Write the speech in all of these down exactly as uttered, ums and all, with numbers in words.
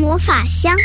魔法箱。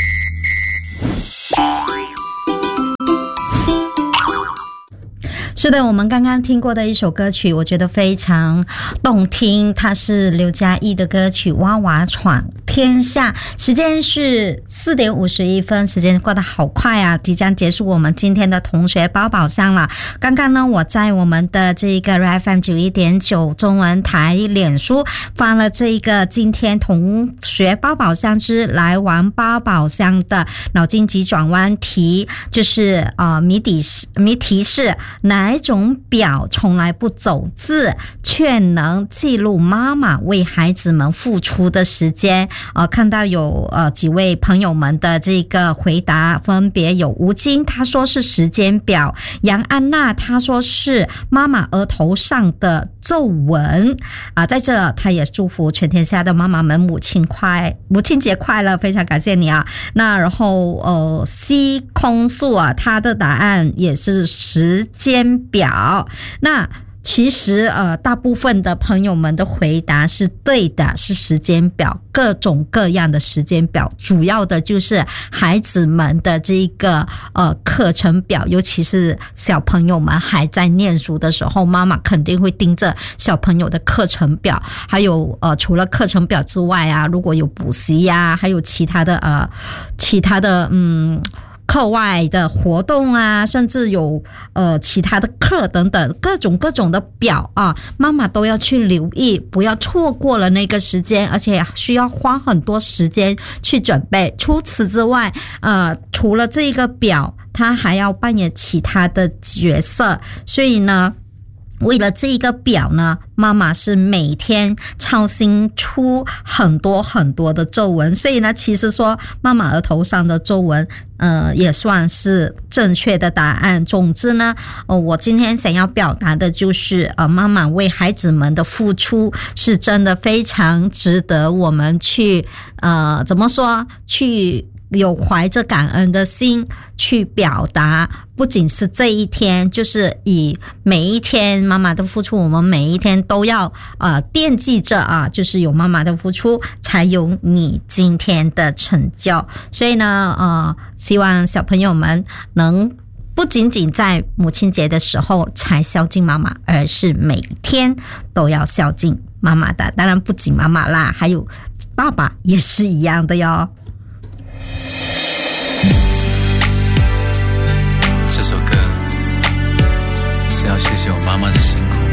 是的，我们刚刚听过的一首歌曲，我觉得非常动听，它是刘嘉译的歌曲《娃娃闯天下》。时间是四点五十一分，时间过得好快啊，即将结束我们今天的同学包宝箱了。刚刚呢，我在我们的这个 F M 九十一点九 中文台脸书发了这个今天同学包宝箱之来玩包宝箱的脑筋急转弯题，就是呃谜底谜题是哪一种表从来不走字，却能记录妈妈为孩子们付出的时间。呃，看到有呃几位朋友们的这个回答，分别有吴金，他说是时间表；杨安娜她说是妈妈额头上的皱纹啊、呃，在这他也祝福全天下的妈妈们母亲快母亲节快乐，非常感谢你啊。那然后呃西空素啊，他的答案也是时间表。那其实呃大部分的朋友们的回答是对的，是时间表，各种各样的时间表，主要的就是孩子们的这个呃课程表，尤其是小朋友们还在念书的时候，妈妈肯定会盯着小朋友的课程表，还有呃除了课程表之外啊，如果有补习呀、啊，还有其他的呃其他的嗯课外的活动啊，甚至有呃其他的课等等，各种各种的表啊，妈妈都要去留意，不要错过了那个时间，而且需要花很多时间去准备。除此之外，呃，除了这个表，他还要扮演其他的角色，所以呢，为了这个表呢，妈妈是每天操心出很多很多的皱纹，所以呢，其实说妈妈额头上的皱纹呃，也算是正确的答案。总之呢，呃，我今天想要表达的就是，呃，妈妈为孩子们的付出是真的非常值得我们去，呃，怎么说，去有怀着感恩的心去表达。不仅是这一天，就是以每一天妈妈的付出，我们每一天都要呃惦记着啊，就是有妈妈的付出，才有你今天的成就。所以呢，呃，希望小朋友们能不仅仅在母亲节的时候才孝敬妈妈，而是每天都要孝敬妈妈的。当然不仅妈妈啦，还有爸爸也是一样的哟。 这首歌是要谢谢我妈妈的辛苦。